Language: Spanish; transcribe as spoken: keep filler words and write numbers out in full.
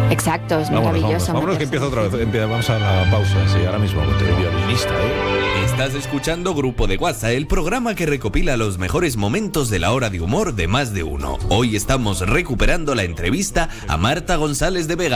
Exacto, es Vámonos, maravilloso. vámonos, vámonos que empieza otra vez. Empieza, vamos a la pausa, sí, ahora mismo. El violinista, ¿eh? Estás escuchando Grupo de WhatsApp, el programa que recopila los mejores momentos de la hora de humor de Más de Uno. Hoy estamos recuperando la entrevista a Marta González de Vega.